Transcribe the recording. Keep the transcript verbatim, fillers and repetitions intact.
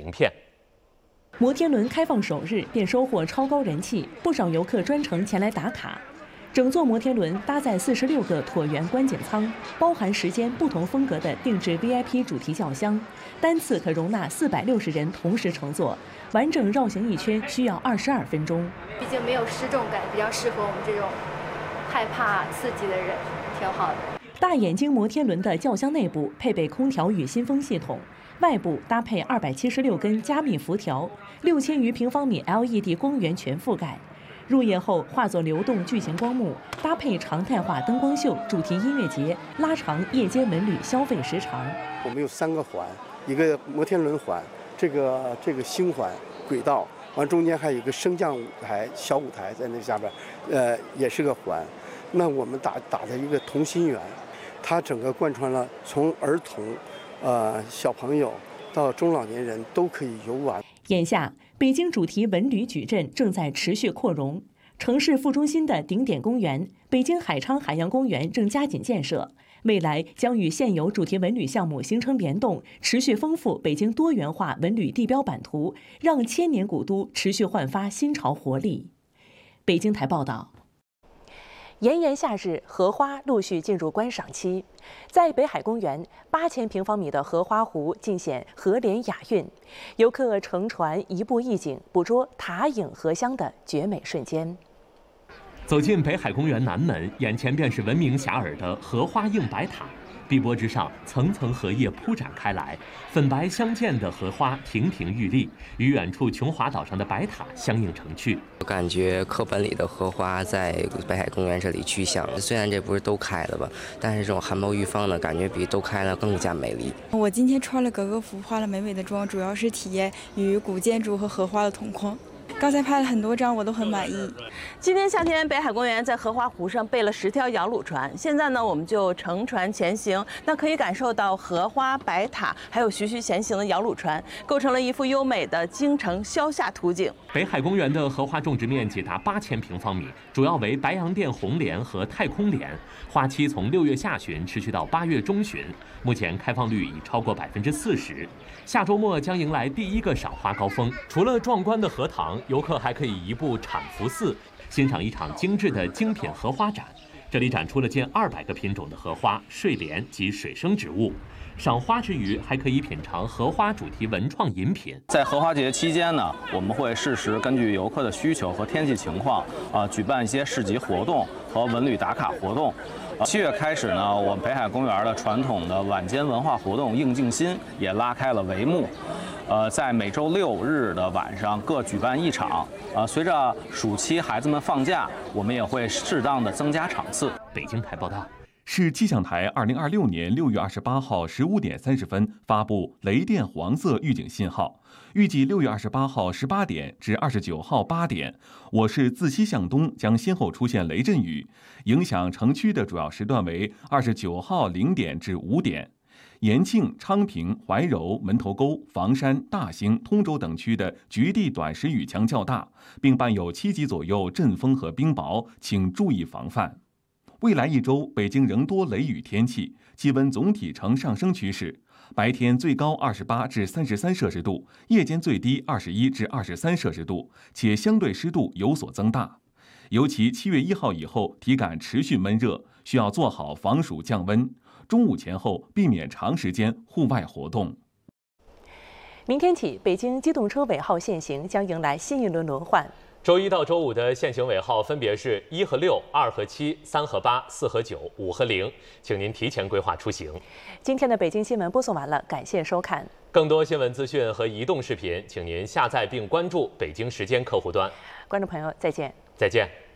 名片。 摩天轮开放首日便收获超高人气，不少游客专程前来打卡。整座摩天轮搭载四十六个椭圆观景舱，包含十间不同风格的定制 V I P 主题轿厢，单次可容纳四百六十人同时乘坐，完整绕行一圈需要二十二分钟。 毕竟没有失重感，比较适合我们这种害怕刺激的人，挺好的。 大眼睛摩天轮的轿厢内部配备空调与新风系统，外部搭配二百七十六根加密辐条，六千余平方米 L E D 光源全覆盖。入夜后化作流动巨型光幕，搭配常态化灯光秀、主题音乐节，拉长夜间文旅消费时长。 我们有三个环，一个摩天轮环，这个这个星环轨道，完中间还有一个升降舞台小舞台在那下边，呃，也是个环。那我们打打的一个同心圆，它整个贯穿了从儿童、呃小朋友到中老年人都可以游玩。 眼下，北京主题文旅矩阵正在持续扩容。城市副中心的顶点公园、北京海昌海洋公园正加紧建设，未来将与现有主题文旅项目形成联动，持续丰富北京多元化文旅地标版图，让千年古都持续焕发新潮活力。北京台报道。炎炎夏日，荷花陆续进入观赏期。在北海公园，八千平方米的荷花湖尽显荷莲雅韵，游客乘船移步一景，捕捉塔影荷香的绝美瞬间。 走进北海公园南门，眼前便是闻名遐迩的荷花映白塔。碧波之上，层层荷叶铺展开来，粉白相间的荷花亭亭玉立，与远处琼华岛上的白塔相映成趣。 我感觉课本里的荷花在北海公园这里趋向，虽然这不是都开了吧，但是这种含苞欲放的感觉比都开了更加美丽。 我今天穿了格格服，化了美美的妆，主要是体验与古建筑和荷花的同框。刚才拍了很多张，我都很满意。 今天夏天，北海公园在荷花湖上备了十条摇橹船，现在呢，我们就乘船前行，那可以感受到荷花、白塔，还有徐徐前行的摇橹船，构成了一幅优美的京城消夏图景。 北海公园的荷花种植面积达八千平方米，主要为白洋淀红莲和太空莲，花期从六月下旬持续到八月中旬，目前开放率已超过百分之四十。下周末将迎来第一个赏花高峰，除了壮观的荷塘，游客还可以移步产福寺，欣赏一场精致的精品荷花展。这里展出了近二百个品种的荷花、睡莲及水生植物。赏花之余，还可以品尝荷花主题文创饮品。 在荷花节期间呢，我们会适时根据游客的需求和天气情况，啊、呃，举办一些市集活动和文旅打卡活动。七月开始呢，我们北海公园的传统的晚间文化活动映静心也拉开了帷幕。呃，在每周六日的晚上各举办一场。呃，随着暑期孩子们放假，我们也会适当的增加场次。 北京台报道。 市气象台二零二六年六月二十八号十五点三十分发布雷电黄色预警信号，预计六月二十八号十八点至二十九号八点，我市自西向东将先后出现雷阵雨，影响城区的主要时段为二十九号零点至五点。延庆、昌平、怀柔、门头沟、房山、大兴、通州等区的局地短时雨强较大，并伴有七级左右阵风和冰雹，请注意防范。未来一周，北京仍多雷雨天气，气温总体呈上升趋势。白天最高二十八至三十三摄氏度，夜间最低二十一至二十三摄氏度，且相对湿度有所增大。尤其七月一号以后，体感持续闷热，需要做好防暑降温。中午前后避免长时间户外活动。 明天起，北京机动车尾号限行将迎来新一轮轮换。 周一到周五的限行尾号分别是一和六、二和七、三和八、四和九、五和零，请您提前规划出行。 今天的北京新闻播送完了，感谢收看。 更多新闻资讯和移动视频，请您下载并关注北京时间客户端。 观众朋友，再见。 再见。